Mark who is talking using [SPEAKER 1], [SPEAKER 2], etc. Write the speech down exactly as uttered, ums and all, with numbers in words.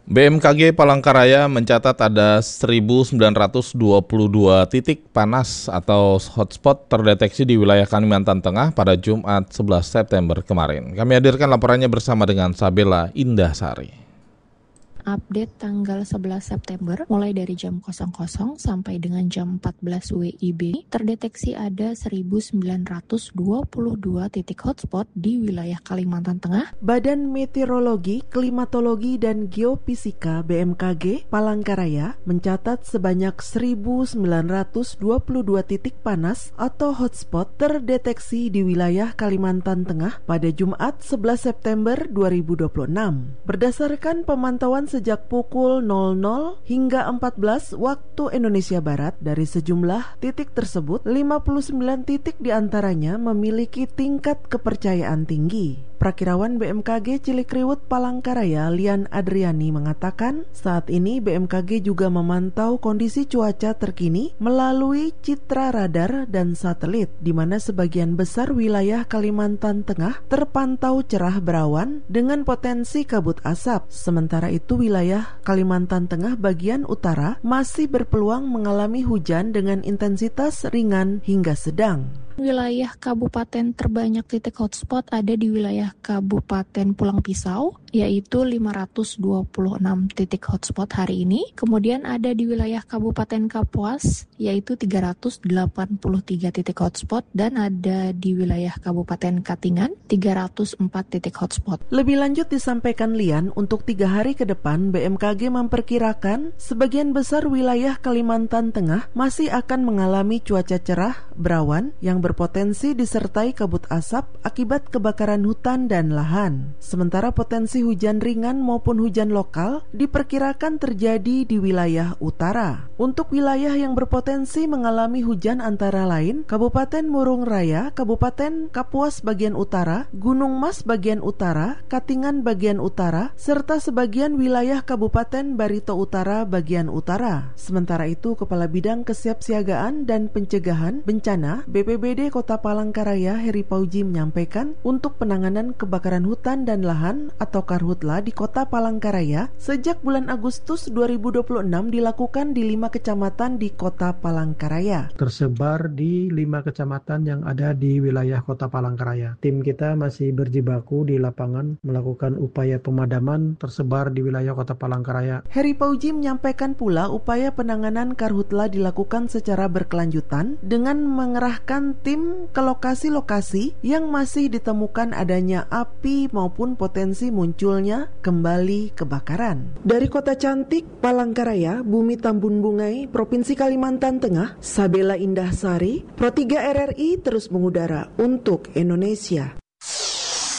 [SPEAKER 1] B M K G Palangkaraya mencatat ada seribu sembilan ratus dua puluh dua titik panas atau hotspot terdeteksi di wilayah Kalimantan Tengah pada Jumat sebelas September kemarin. Kami hadirkan laporannya bersama dengan Sabella Indahsari.
[SPEAKER 2] Update tanggal sebelas September mulai dari jam nol nol sampai dengan jam empat belas W I B terdeteksi ada seribu sembilan ratus dua puluh dua titik hotspot di wilayah Kalimantan Tengah.
[SPEAKER 3] Badan Meteorologi, Klimatologi dan Geofisika B M K G Palangkaraya mencatat sebanyak seribu sembilan ratus dua puluh dua titik panas atau hotspot terdeteksi di wilayah Kalimantan Tengah pada Jumat sebelas September dua ribu dua puluh enam. Berdasarkan pemantauan sejak pukul nol nol hingga empat belas waktu Indonesia Barat, dari sejumlah titik tersebut, lima puluh sembilan titik diantaranya memiliki tingkat kepercayaan tinggi. Prakirawan B M K G Cilikriwut Palangkaraya, Lian Adriani, mengatakan saat ini B M K G juga memantau kondisi cuaca terkini melalui citra radar dan satelit, di mana sebagian besar wilayah Kalimantan Tengah terpantau cerah berawan dengan potensi kabut asap. Sementara itu wilayah Kalimantan Tengah bagian utara masih berpeluang mengalami hujan dengan intensitas ringan hingga sedang.
[SPEAKER 2] Wilayah kabupaten terbanyak titik hotspot ada di wilayah Kabupaten Pulang Pisau, yaitu lima ratus dua puluh enam titik hotspot hari ini. Kemudian ada di wilayah Kabupaten Kapuas, yaitu tiga ratus delapan puluh tiga titik hotspot, dan ada di wilayah Kabupaten Katingan, tiga ratus empat titik hotspot.
[SPEAKER 3] Lebih lanjut disampaikan Lian, untuk tiga hari ke depan B M K G memperkirakan sebagian besar wilayah Kalimantan Tengah masih akan mengalami cuaca cerah berawan yang berpotensi disertai kabut asap akibat kebakaran hutan dan lahan. Sementara potensi hujan ringan maupun hujan lokal diperkirakan terjadi di wilayah utara. Untuk wilayah yang berpotensi mengalami hujan antara lain Kabupaten Murung Raya, Kabupaten Kapuas bagian utara, Gunung Mas bagian utara, Katingan bagian utara, serta sebagian wilayah Kabupaten Barito Utara bagian utara. Sementara itu, Kepala Bidang Kesiapsiagaan dan Pencegahan Bencana B P B D Kota Palangkaraya, Heri Pauji, menyampaikan untuk penanganan kebakaran hutan dan lahan atau Karhutla di Kota Palangkaraya sejak bulan Agustus dua ribu dua puluh enam dilakukan di lima kecamatan di Kota Palangkaraya.
[SPEAKER 4] Tersebar di lima kecamatan yang ada di wilayah Kota Palangkaraya. Tim kita masih berjibaku di lapangan melakukan upaya pemadaman tersebar di wilayah Kota Palangkaraya.
[SPEAKER 3] Heri Pauji menyampaikan pula upaya penanganan Karhutla dilakukan secara berkelanjutan dengan mengerahkan tim ke lokasi-lokasi yang masih ditemukan adanya api maupun potensi munculnya kembali kebakaran. Dari Kota Cantik, Palangkaraya, Bumi Tambun Bungai, Provinsi Kalimantan Tengah, Sabella Indahsari, Pro tiga R R I terus mengudara untuk Indonesia.